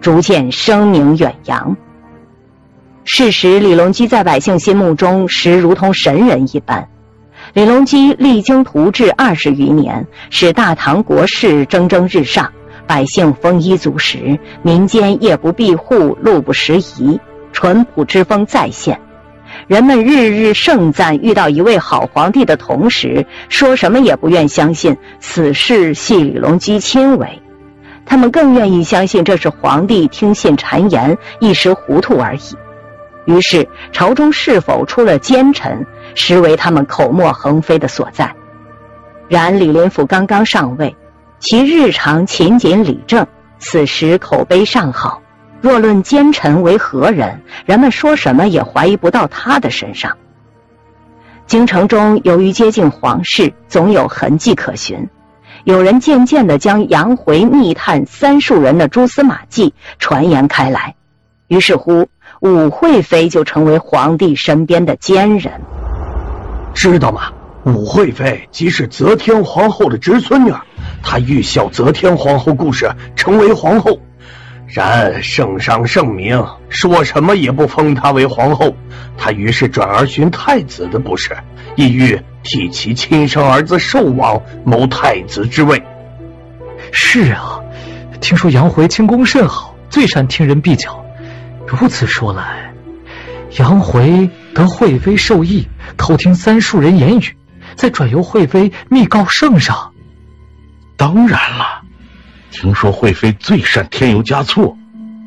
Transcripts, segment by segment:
逐渐声名远扬。事实李隆基在百姓心目中实如同神人一般。李隆基励精图治20余年，使大唐国势蒸蒸日上，百姓丰衣足食，民间夜不闭户，路不拾遗，淳朴之风再现。人们日日盛赞遇到一位好皇帝的同时，说什么也不愿相信此事系李隆基亲为。他们更愿意相信这是皇帝听信谗言，一时糊涂而已。于是朝中是否出了奸臣，实为他们口沫横飞的所在。然李林甫刚刚上位，其日常勤谨理政，此时口碑尚好，若论奸臣为何人，人们说什么也怀疑不到他的身上。京城中由于接近皇室，总有痕迹可循，有人渐渐地将杨回密探3庶人的蛛丝马迹传言开来，于是乎武惠妃就成为皇帝身边的奸人。 知道吗？武惠妃即是则天皇后的侄孙女，她欲效则天皇后故事，成为皇后。然圣上圣明，说什么也不封她为皇后，她于是转而寻太子的不是，意欲替其亲生儿子寿王谋太子之位。 是啊，听说杨回轻功甚好，最善听人臂脚。如此说来，杨回得惠妃授意，偷听3庶人言语，再转由惠妃密告圣上。 当然了，听说惠妃最善添油加醋。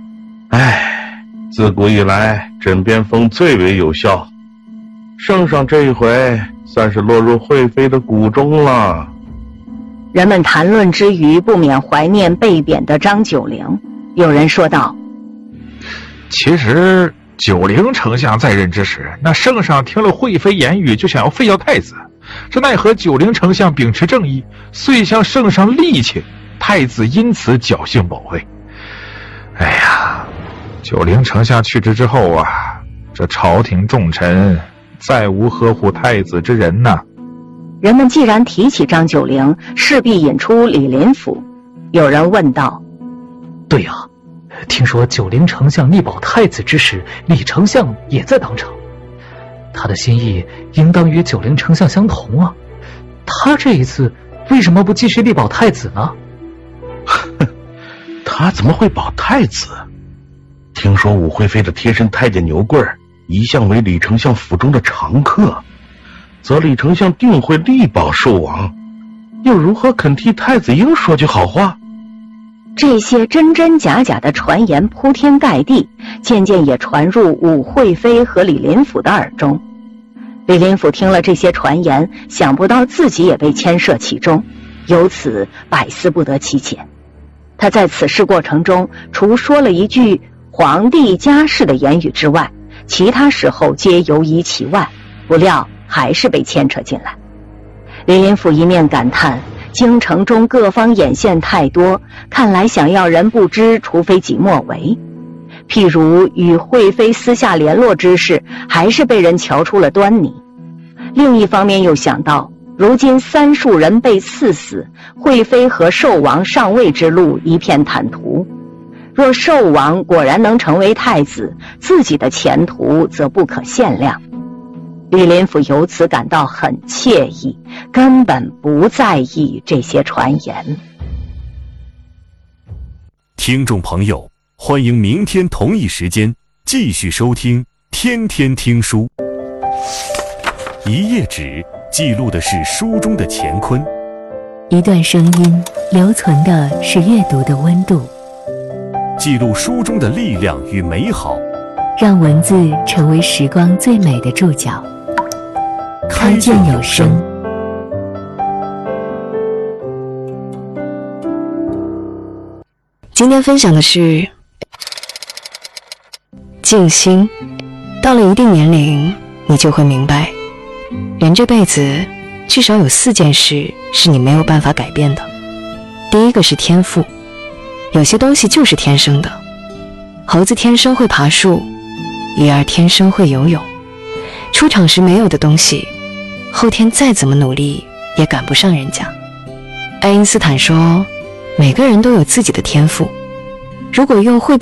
自古以来枕边风最为有效，圣上这一回算是落入惠妃的蛊中了。 人们谈论之余，不免怀念被贬的张九龄。有人说道， 其实九龄丞相在任之时，那圣上听了惠妃言语，就想要废掉太子，这奈何九龄丞相秉持正义，遂向圣上力请，太子因此侥幸保位。哎呀，九龄丞相去职之后啊，这朝廷重臣再无呵护太子之人呐。 人们既然提起张九龄，势必引出李林甫。有人问道， 对啊，听说九龄丞相力保太子之时，李丞相也在当场，他的心意应当与九龄丞相相同啊，他这一次为什么不继续力保太子呢？ 他怎么会保太子？听说武惠妃的贴身太监牛贵一向为李丞相府中的常客，则李丞相定会力保寿王，又如何肯替太子婴说句好话？ 这些真真假假的传言铺天盖地，渐渐也传入武惠妃和李林甫的耳中。李林甫听了这些传言，想不到自己也被牵涉其中，由此百思不得其解。他在此事过程中，除说了一句皇帝家事的言语之外，其他时候皆游移其外，不料还是被牵扯进来。李林甫一面感叹京城中各方眼线太多，看来想要人不知，除非己莫为。譬如与惠妃私下联络之事，还是被人瞧出了端倪。另一方面又想到，如今3庶人被赐死，惠妃和寿王上位之路一片坦途。若寿王果然能成为太子，自己的前途则不可限量。李林甫由此感到很惬意，根本不在意这些传言。 听众朋友，欢迎明天同一时间继续收听天天听书。一页纸记录的是书中的乾坤， 一段声音留存的是阅读的温度， 记录书中的力量与美好， 让文字成为时光最美的注脚。开卷有声。 今天分享的是静心。到了一定年龄，你就会明白，人这辈子至少有4件事是你没有办法改变的。第一个是天赋，有些东西就是天生的。猴子天生会爬树，鱼儿天生会游泳。出场时没有的东西，后天再怎么努力也赶不上人家。爱因斯坦说，每个人都有自己的天赋，如果用会